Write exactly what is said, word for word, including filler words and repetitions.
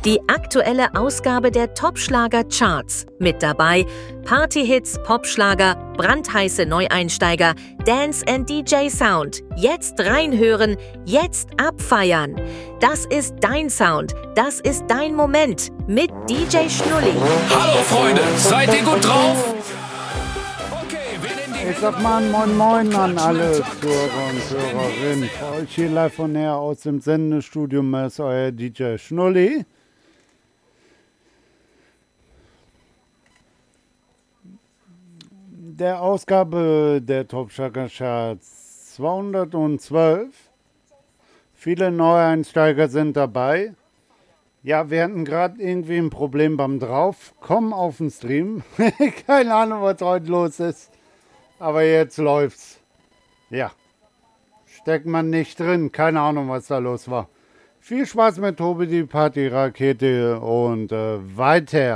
Die aktuelle Ausgabe der Top-Schlager-Charts. Mit dabei Partyhits, Popschlager, brandheiße Neueinsteiger, Dance and D J Sound. Jetzt reinhören, jetzt abfeiern. Das ist dein Sound, das ist dein Moment mit D J Schnulli. Hallo Freunde, seid ihr gut drauf? Ich sag mal moin moin an alle Zuhörer und Zuhörerinnen. Für euch hier live von näher aus dem Sendestudio ist euer D J Schnulli. Der Ausgabe der Top Schlager Charts zweihundertzwölf. Viele Neueinsteiger sind dabei. Ja, wir hatten gerade irgendwie ein Problem beim Draufkommen auf den Stream. Keine Ahnung, was heute los ist. Aber jetzt läuft's. Ja. Steckt man nicht drin. Keine Ahnung, was da los war. Viel Spaß mit Tobi, die Partyrakete und äh, weiter.